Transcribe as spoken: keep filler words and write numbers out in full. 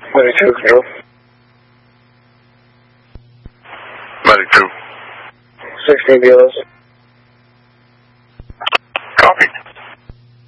Medic two, control. Medic two. sixteen B L S.